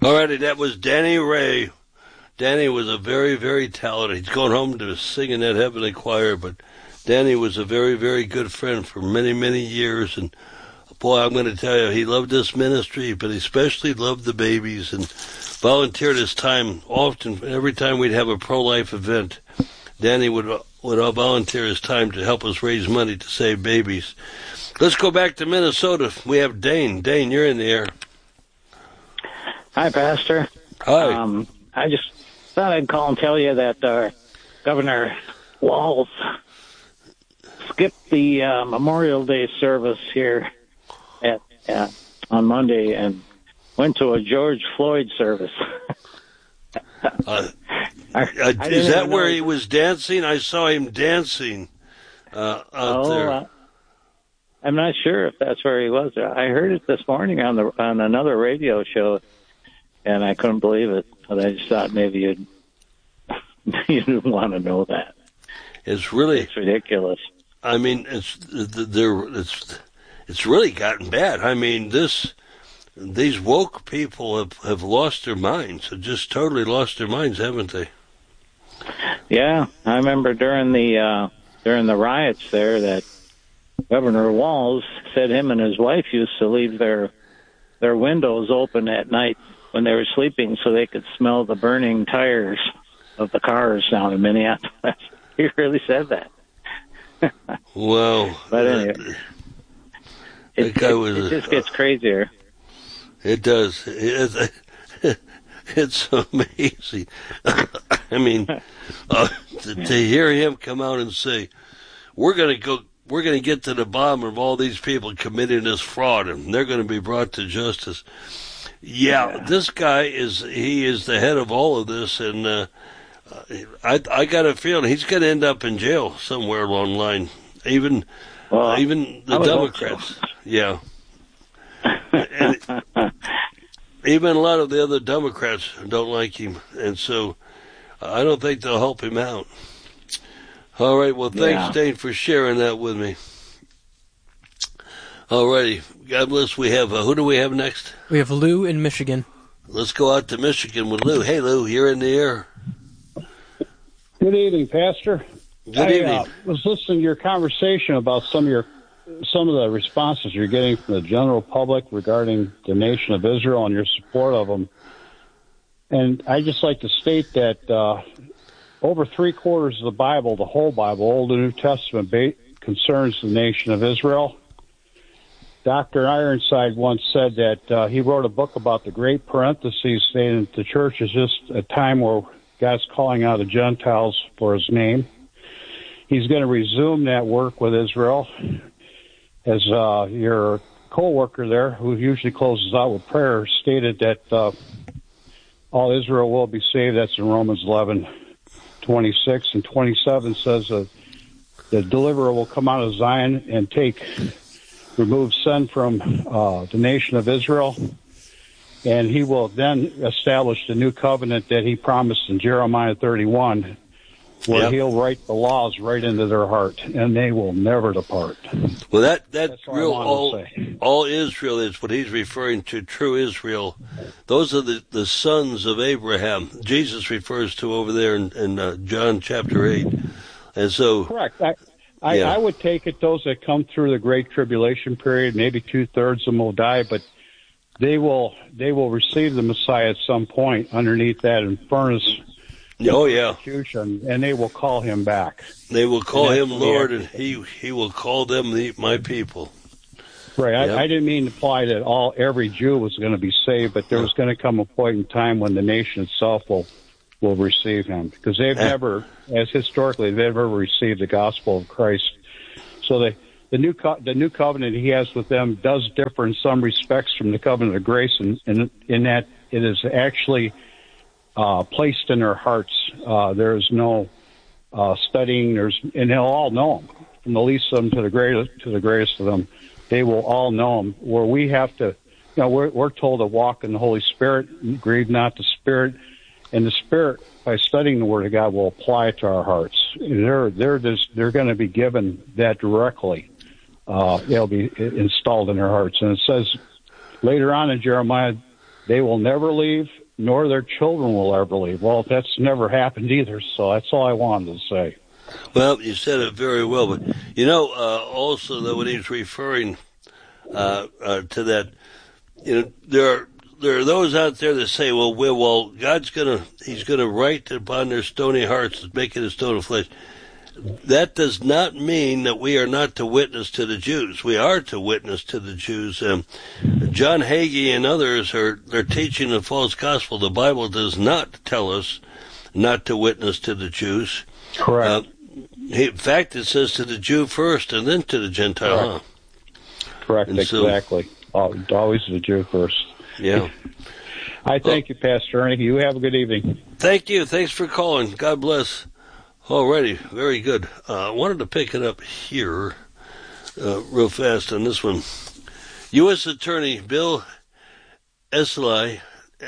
All righty, that was Danny Ray. Danny was a very, very talented. He's going home to sing in that heavenly choir, but Danny was a very, very good friend for many, many years. And boy, I'm going to tell you, he loved this ministry, but he especially loved the babies and volunteered his time often. Every time we'd have a pro-life event, Danny would volunteer his time to help us raise money to save babies. Let's go back to Minnesota. We have Dane. Dane, you're in the air. Hi, Pastor. Hi. I just thought I'd call and tell you that Governor Walz skipped the Memorial Day service here on Monday and went to a George Floyd service. Is that where he was dancing? I saw him dancing out there. I'm not sure if that's where he was. I heard it this morning on another radio show, and I couldn't believe it. But I just thought maybe you'd want to know that. It's ridiculous. I mean, it's really gotten bad. I mean, these woke people have lost their minds. Have just totally lost their minds, haven't they? Yeah, I remember during the riots there that Governor Walz said him and his wife used to leave their windows open at night when they were sleeping so they could smell the burning tires of the cars down in Minneapolis. He really said that. Well, but anyway, it just gets crazier. It does. It's amazing. I mean, to hear him come out and say, we're going to get to the bottom of all these people committing this fraud, and they're going to be brought to justice. Yeah, this guy is the head of all of this, and I got a feeling he's going to end up in jail somewhere along the line. Even the Democrats, so. Yeah. And even a lot of the other Democrats don't like him, and so I don't think they'll help him out. All right, well, thanks, Dane, for sharing that with me. All righty, God bless. We have, who do we have next? We have Lou in Michigan. Let's go out to Michigan with Lou. Hey, Lou, you're in the air. Good evening, Pastor. Good evening. I was listening to your conversation about some of the responses you're getting from the general public regarding the nation of Israel and your support of them. And I'd just like to state that over 3/4 of the Bible, the whole Bible, Old and New Testament, concerns the nation of Israel. Dr. Ironside once said that he wrote a book about the great parentheses, saying that the church is just a time where God's calling out the Gentiles for his name. He's going to resume that work with Israel. As your co-worker there, who usually closes out with prayer, stated that all Israel will be saved. That's in Romans 11:26 and 27 says that the deliverer will come out of Zion and remove sin from the nation of Israel, and he will then establish the new covenant that he promised in Jeremiah 31, where he'll write the laws right into their heart, and they will never depart. Well, that's real. All Israel is what he's referring to. True Israel, those are the sons of Abraham. Jesus refers to over there in John chapter 8, and so correct. I would take it those that come through the Great Tribulation period, maybe 2/3 of them will die, but they will receive the Messiah at some point underneath that furnace. Oh yeah, and they will call him back. They will call him Lord, and he will call them my people. Right. Yep. I didn't mean to imply that every Jew was going to be saved, but there was going to come a point in time when the nation itself will receive him, because they've never received the gospel of Christ. So the new covenant he has with them does differ in some respects from the covenant of grace, in that it is actually placed in their hearts. There is no studying. And they'll all know him, from the least of them to the greatest of them. They will all know him. Where we have to, we're told to walk in the Holy Spirit, grieve not the Spirit. And the Spirit, by studying the Word of God, will apply it to our hearts. They're going to be given that directly. They'll be installed in their hearts. And it says later on in Jeremiah they will never leave, nor their children will ever leave. Well, that's never happened either, so that's all I wanted to say. Well, you said it very well, but also that when he's referring to that, there are those out there that say, well, He's gonna write upon their stony hearts and make it a stone of flesh. That does not mean that we are not to witness to the Jews. We are to witness to the Jews. John Hagee and others they're teaching a false gospel. The Bible does not tell us not to witness to the Jews. Correct. In fact, it says to the Jew first and then to the Gentile. Correct, exactly. Always the Jew first. Yeah. I thank you, Pastor Ernie. You have a good evening. Thank you. Thanks for calling. God bless. Alrighty, very good. I wanted to pick it up here real fast on this one. U.S. Attorney Bill Esseli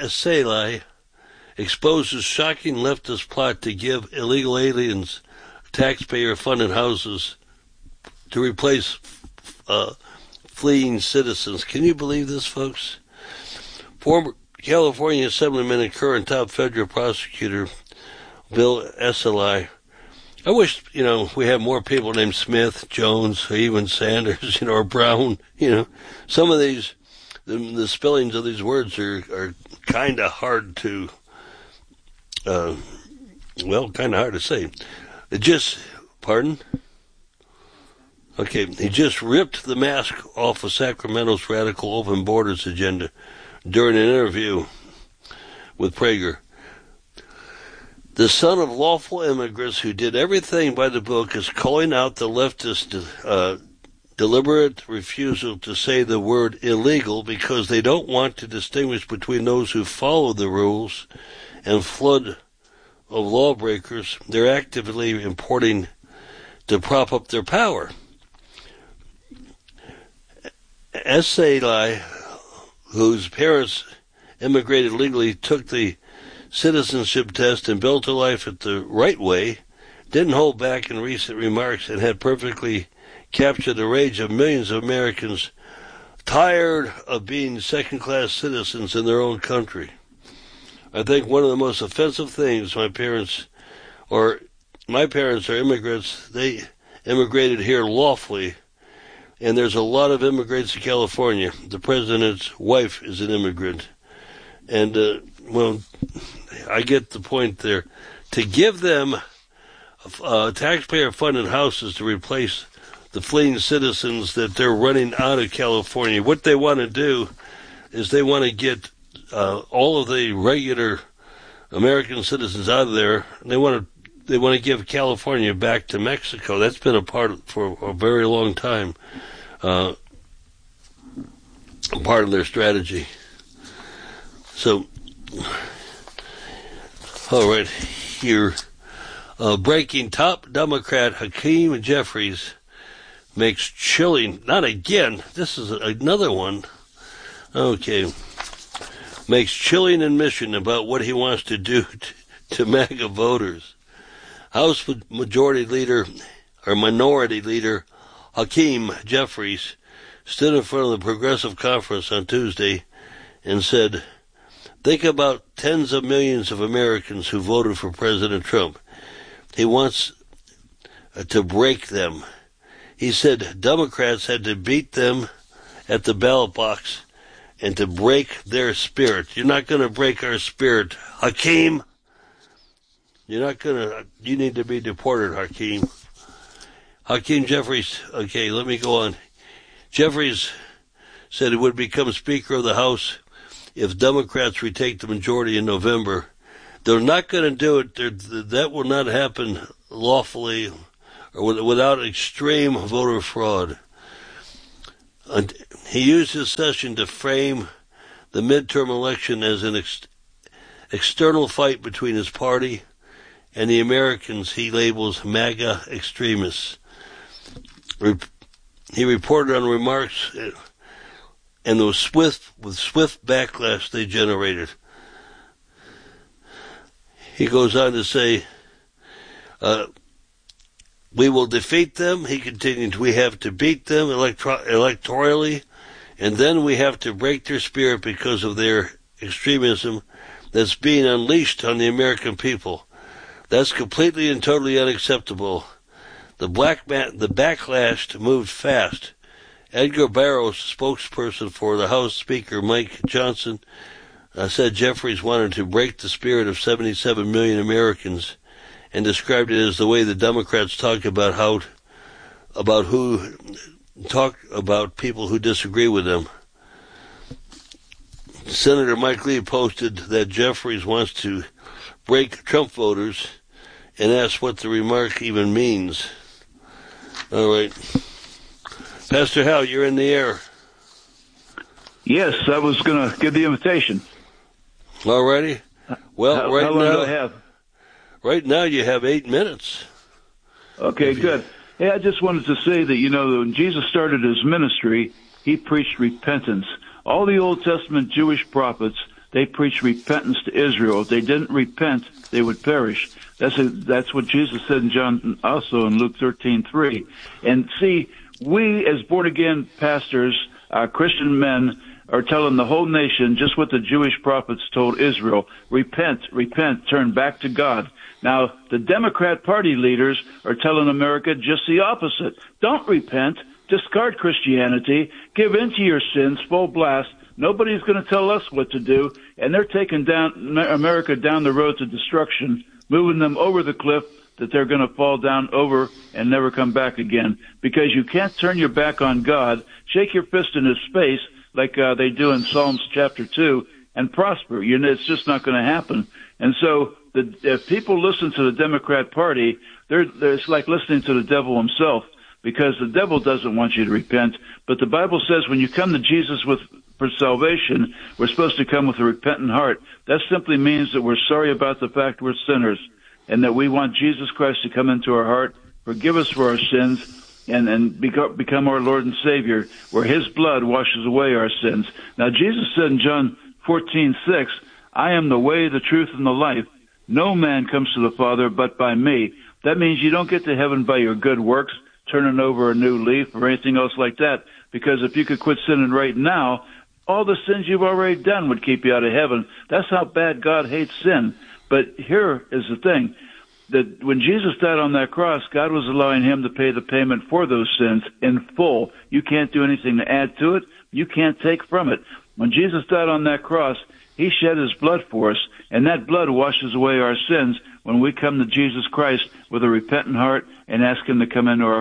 exposes shocking leftist plot to give illegal aliens taxpayer-funded houses to replace fleeing citizens. Can you believe this, folks? Former California Assemblyman and current top federal prosecutor Bill Esseli. I wish, we had more people named Smith, Jones, or even Sanders, or Brown. Some of these, the spellings of these words are kind of hard to, kind of hard to say. Pardon? Okay, he just ripped the mask off of Sacramento's radical open borders agenda during an interview with Prager. The son of lawful immigrants who did everything by the book is calling out the leftist deliberate refusal to say the word illegal because they don't want to distinguish between those who follow the rules and flood of lawbreakers they're actively importing to prop up their power. Esseli, whose parents immigrated legally, took the citizenship test and built a life at the right way, didn't hold back in recent remarks, and had perfectly captured the rage of millions of Americans tired of being second-class citizens in their own country. I think one of the most offensive things my parents are immigrants. They immigrated here lawfully, and there's a lot of immigrants in California. The president's wife is an immigrant. And, I get the point there. To give them taxpayer-funded houses to replace the fleeing citizens that they're running out of California, what they want to do is they want to get all of the regular American citizens out of there. And they want to give California back to Mexico. That's been a part for a very long time, part of their strategy. So, all right, here, breaking top Democrat Hakeem Jeffries makes chilling, not again, this is another one, okay, makes chilling admission about what he wants to do to MAGA voters. House Minority Leader Hakeem Jeffries stood in front of the Progressive Conference on Tuesday and said, "Think about tens of millions of Americans who voted for President Trump. He wants to break them." He said Democrats had to beat them at the ballot box and to break their spirit. You're not going to break our spirit, Hakeem. You need to be deported, Hakeem. Hakeem Jeffries, okay, let me go on. Jeffries said he would become Speaker of the House if Democrats retake the majority in November. They're not going to do it. That will not happen lawfully or without extreme voter fraud. And he used his session to frame the midterm election as an external fight between his party and the Americans he labels MAGA extremists. He reported on remarks and the swift backlash they generated. He goes on to say, we will defeat them. He continued, we have to beat them electorally, and then we have to break their spirit because of their extremism that's being unleashed on the American people. That's completely and totally unacceptable. The backlash moved fast. Edgar Barrows, spokesperson for the House Speaker Mike Johnson, said Jeffries wanted to break the spirit of 77 million Americans and described it as the way the Democrats talk about people who disagree with them. Senator Mike Lee posted that Jeffries wants to break Trump voters and asked what the remark even means. All right. Pastor Hal, you're in the air. Yes, I was going to give the invitation. All righty. Well, how long do I have? Right now you have 8 minutes. Okay, good. Hey, I just wanted to say that, when Jesus started his ministry, he preached repentance. All the Old Testament Jewish prophets, they preached repentance to Israel. If they didn't repent, they would perish. That's what Jesus said in John, also in Luke 13:3. And see, we as born-again pastors, Christian men, are telling the whole nation just what the Jewish prophets told Israel. Repent, repent, turn back to God. Now, the Democrat Party leaders are telling America just the opposite. Don't repent. Discard Christianity. Give in to your sins full blast. Nobody's going to tell us what to do. And they're taking down America down the road to destruction, moving them over the cliff that they're going to fall down over and never come back again. Because you can't turn your back on God, shake your fist in his face like they do in Psalms chapter 2, and prosper. It's just not going to happen. And so if people listen to the Democrat Party, it's like listening to the devil himself, because the devil doesn't want you to repent. But the Bible says when you come to Jesus for salvation, we're supposed to come with a repentant heart. That simply means that we're sorry about the fact we're sinners, and that we want Jesus Christ to come into our heart, forgive us for our sins, and become our Lord and Savior, where his blood washes away our sins. Now, Jesus said in John 14:6, I am the way, the truth, and the life. No man comes to the Father but by me. That means you don't get to heaven by your good works, turning over a new leaf or anything else like that, because if you could quit sinning right now, all the sins you've already done would keep you out of heaven. That's how bad God hates sin. But here is the thing, that when Jesus died on that cross, God was allowing him to pay the payment for those sins in full. You can't do anything to add to it. You can't take from it. When Jesus died on that cross, he shed his blood for us, and that blood washes away our sins when we come to Jesus Christ with a repentant heart and ask him to come into our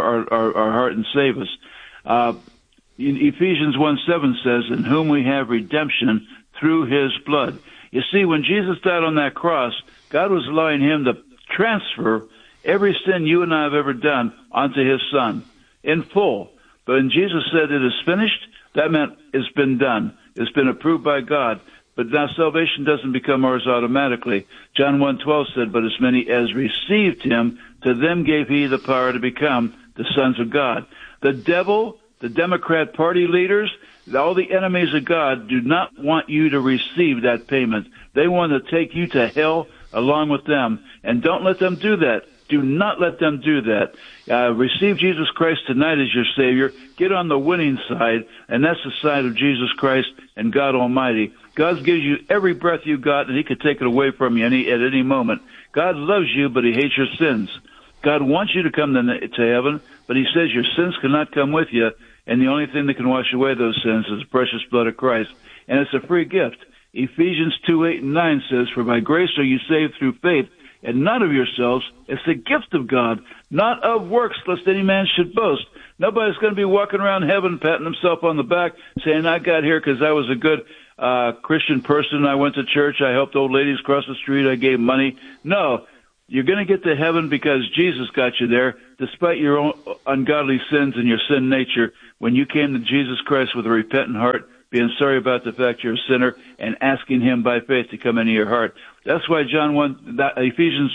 heart and save us. Ephesians 1:7 says, in whom we have redemption through his blood. You see, when Jesus died on that cross, God was allowing him to transfer every sin you and I have ever done onto his son in full. But when Jesus said it is finished, that meant it's been done. It's been approved by God. But now salvation doesn't become ours automatically. John 1:12 said, but as many as received him, to them gave he the power to become the sons of God. The devil, the Democrat Party leaders, all the enemies of God do not want you to receive that payment. They want to take you to hell along with them. And don't let them do that. Do not let them do that. Receive Jesus Christ tonight as your Savior. Get on the winning side, and that's the side of Jesus Christ and God Almighty. God gives you every breath you got, and he could take it away from you at any moment. God loves you, but he hates your sins. God wants you to come to heaven, but he says your sins cannot come with you, and the only thing that can wash away those sins is the precious blood of Christ. And it's a free gift. Ephesians 2:8-9 says, for by grace are you saved through faith, and not of yourselves. It's the gift of God, not of works, lest any man should boast. Nobody's going to be walking around heaven patting himself on the back, saying, I got here because I was a good Christian person. I went to church. I helped old ladies cross the street. I gave money. No, you're going to get to heaven because Jesus got you there, despite your own ungodly sins and your sin nature. When you came to Jesus Christ with a repentant heart, being sorry about the fact you're a sinner, and asking him by faith to come into your heart. That's why Ephesians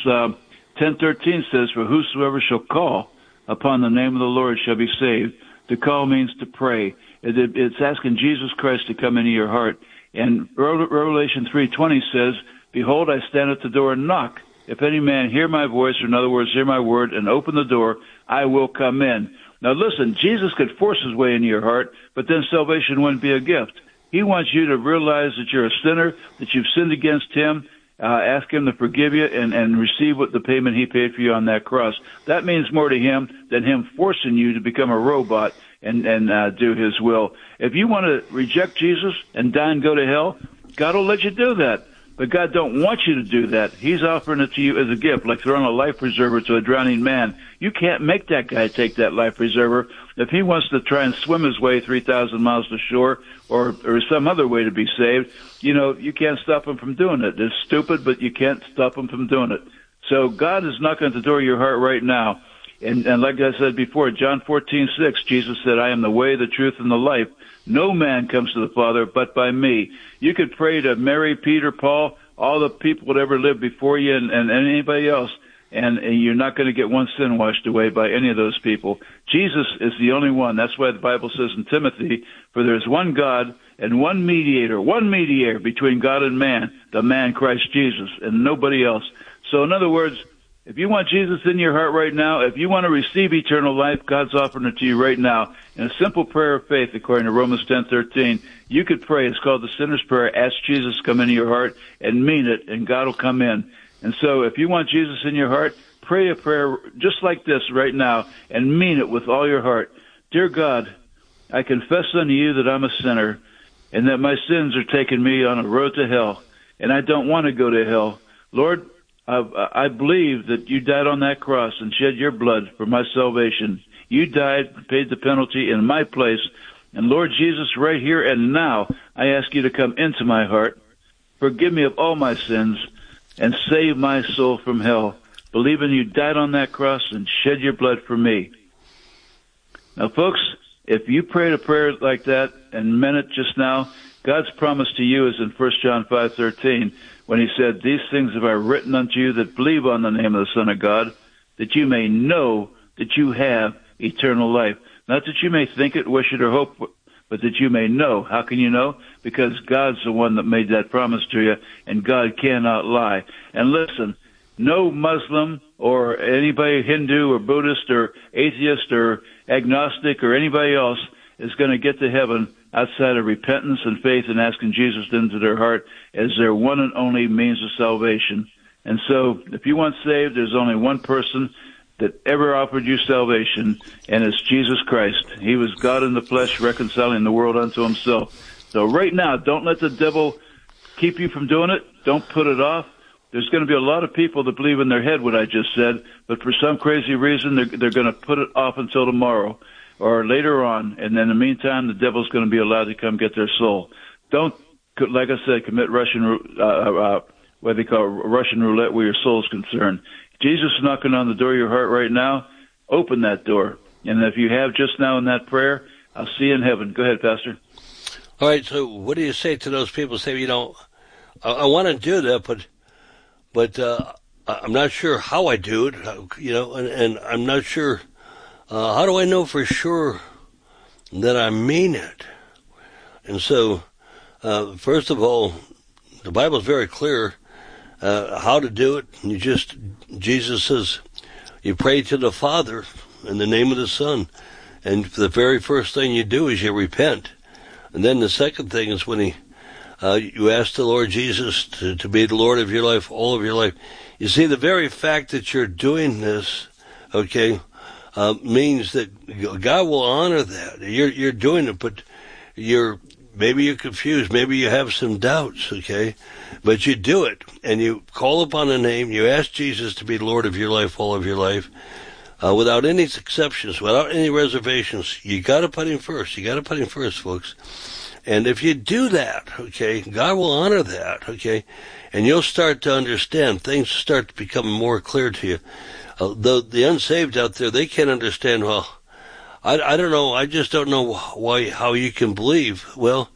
10:13 says, for whosoever shall call upon the name of the Lord shall be saved. To call means to pray. It's asking Jesus Christ to come into your heart. And Revelation 3:20 says, behold, I stand at the door and knock. If any man hear my voice, or in other words, hear my word, and open the door, I will come in. Now listen, Jesus could force his way into your heart, but then salvation wouldn't be a gift. He wants you to realize that you're a sinner, that you've sinned against him. Ask him to forgive you and receive what the payment he paid for you on that cross. That means more to him than him forcing you to become a robot and do his will. If you want to reject Jesus and die and go to hell, God will let you do that. But God don't want you to do that. He's offering it to you as a gift, like throwing a life preserver to a drowning man. You can't make that guy take that life preserver. If he wants to try and swim his way 3,000 miles to shore or some other way to be saved, you can't stop him from doing it. It's stupid, but you can't stop him from doing it. So God is knocking at the door of your heart right now. And like I said before, John 14:6, Jesus said, I am the way, the truth, and the life. No man comes to the Father but by me. You could pray to Mary, Peter, Paul, all the people that ever lived before you and anybody else, and you're not going to get one sin washed away by any of those people. Jesus is the only one. That's why the Bible says in Timothy, for there's one God and one mediator between God and man, the man Christ Jesus, and nobody else. So in other words, if you want Jesus in your heart right now, if you want to receive eternal life, God's offering it to you right now. In a simple prayer of faith, according to Romans 10:13, you could pray. It's called the sinner's prayer. Ask Jesus to come into your heart and mean it, and God will come in. And so if you want Jesus in your heart, pray a prayer just like this right now and mean it with all your heart. Dear God, I confess unto you that I'm a sinner and that my sins are taking me on a road to hell, and I don't want to go to hell. Lord, I believe that you died on that cross and shed your blood for my salvation. You died, paid the penalty in my place. And Lord Jesus, right here and now, I ask you to come into my heart, forgive me of all my sins, and save my soul from hell, believing you died on that cross and shed your blood for me. Now, folks, if you prayed a prayer like that and meant it just now, God's promise to you is in 1 John 5:13, when he said, these things have I written unto you that believe on the name of the Son of God, that you may know that you have eternal life. Not that you may think it, wish it, or hope, but that you may know. How can you know? Because God's the one that made that promise to you, and God cannot lie. And listen, no Muslim or anybody, Hindu or Buddhist or atheist or agnostic or anybody else is going to get to heaven outside of repentance and faith and asking Jesus into their heart as their one and only means of salvation. And so if you want saved, there's only one person that ever offered you salvation, and it's Jesus Christ. He was God in the flesh, reconciling the world unto himself. So right now, don't let the devil keep you from doing it. Don't put it off. There's going to be a lot of people that believe in their head what I just said, but for some crazy reason, they're going to put it off until tomorrow or later on, and in the meantime, the devil's going to be allowed to come get their soul. Don't, like I said, commit Russian roulette where your soul is concerned. Jesus is knocking on the door of your heart right now. Open that door. And if you have just now in that prayer, I'll see you in heaven. Go ahead, Pastor. All right, so what do you say to those people who say, I want to do that, but I'm not sure how I do it, and I'm not sure, how do I know for sure that I mean it? And so, first of all, the Bible's very clear how to do it. Jesus says, you pray to the Father in the name of the Son, and the very first thing you do is you repent. And then the second thing is when you ask the Lord Jesus to be the Lord of your life, all of your life. You see, the very fact that you're doing this, means that God will honor that. You're doing it, but maybe you're confused, maybe you have some doubts, but you do it, and you call upon the name, you ask Jesus to be the Lord of your life, all of your life, without any exceptions, without any reservations. You gotta put him first. You gotta put him first, folks. And if you do that, God will honor that, and you'll start to understand. Things start to become more clear to you. The unsaved out there, they can't understand, I don't know, I just don't know how you can believe. Well,